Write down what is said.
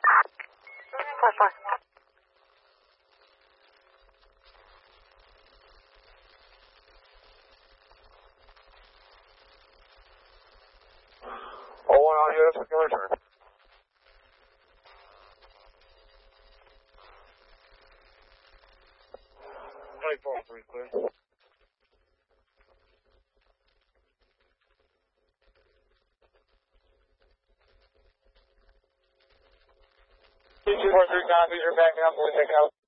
4-4. Oh, 1 on you, that's a return. Clear. 243 copy, you're backing up, we'll take out.